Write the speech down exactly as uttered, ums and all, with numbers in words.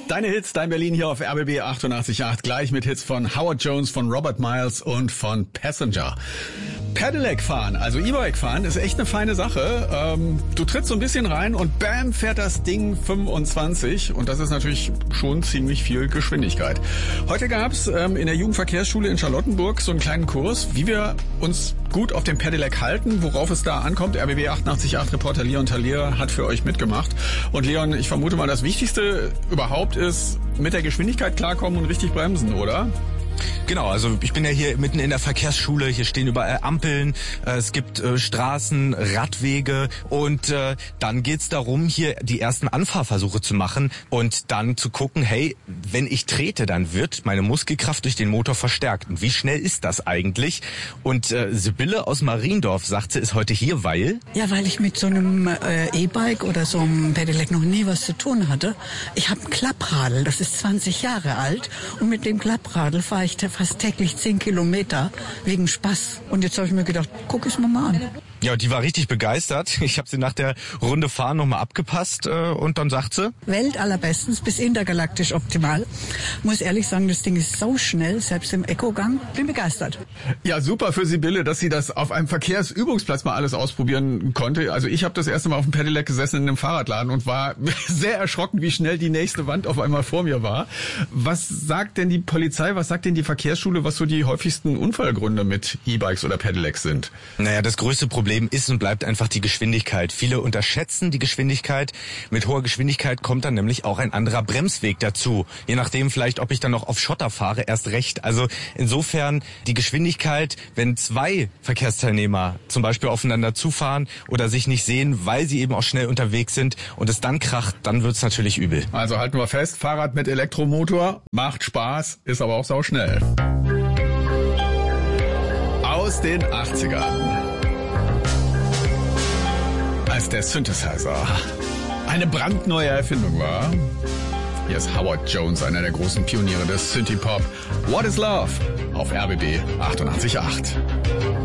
Deine Hits, dein Berlin hier auf R B B achtundachtzig Komma acht, gleich mit Hits von Howard Jones, von Robert Miles und von Passenger. Pedelec fahren, also E-Bike fahren, ist echt eine feine Sache. Ähm, du trittst so ein bisschen rein und bam, fährt das Ding fünfundzwanzig und das ist natürlich schon ziemlich viel Geschwindigkeit. Heute gab's ähm, in der Jugendverkehrsschule in Charlottenburg so einen kleinen Kurs, wie wir uns gut auf dem Pedelec halten, worauf es da ankommt. R B B achtundachtzig Komma acht Reporter Leon Talier hat für euch mitgemacht. Und Leon, ich vermute mal, das Wichtigste überhaupt ist, mit der Geschwindigkeit klarkommen und richtig bremsen, oder? Genau, also ich bin ja hier mitten in der Verkehrsschule, hier stehen überall Ampeln, äh, es gibt äh, Straßen, Radwege und äh, dann geht's darum, hier die ersten Anfahrversuche zu machen und dann zu gucken, hey, wenn ich trete, dann wird meine Muskelkraft durch den Motor verstärkt. Und wie schnell ist das eigentlich? Und äh, Sibylle aus Mariendorf, sagt sie, ist heute hier, weil? Ja, weil ich mit so einem äh, E-Bike oder so einem Pedelec noch nie was zu tun hatte. Ich habe ein Klappradl, das ist zwanzig Jahre alt und mit dem Klappradl fahre ich fast täglich zehn Kilometer wegen Spaß. Und jetzt habe ich mir gedacht, guck es mir mal an. Ja, die war richtig begeistert. Ich habe sie nach der Runde Fahren nochmal abgepasst äh, und dann sagt sie... Welt allerbestens bis intergalaktisch optimal. Muss ehrlich sagen, das Ding ist so schnell, selbst im Eco-Gang. Bin begeistert. Ja, super für Sibylle, dass sie das auf einem Verkehrsübungsplatz mal alles ausprobieren konnte. Also ich habe das erste Mal auf dem Pedelec gesessen in einem Fahrradladen und war sehr erschrocken, wie schnell die nächste Wand auf einmal vor mir war. Was sagt denn die Polizei, was sagt denn die Verkehrsschule, was so die häufigsten Unfallgründe mit E-Bikes oder Pedelecs sind? Naja, das größte Problem Problem ist und bleibt einfach die Geschwindigkeit. Viele unterschätzen die Geschwindigkeit. Mit hoher Geschwindigkeit kommt dann nämlich auch ein anderer Bremsweg dazu. Je nachdem vielleicht, ob ich dann noch auf Schotter fahre, erst recht. Also insofern die Geschwindigkeit, wenn zwei Verkehrsteilnehmer zum Beispiel aufeinander zufahren oder sich nicht sehen, weil sie eben auch schnell unterwegs sind und es dann kracht, dann wird's natürlich übel. Also halten wir fest, Fahrrad mit Elektromotor macht Spaß, ist aber auch sauschnell. Aus den achtzigern. Als der Synthesizer eine brandneue Erfindung war. Hier ist Howard Jones, einer der großen Pioniere des Synthie-Pop. What is Love? Auf R B B achtundachtzig Komma acht.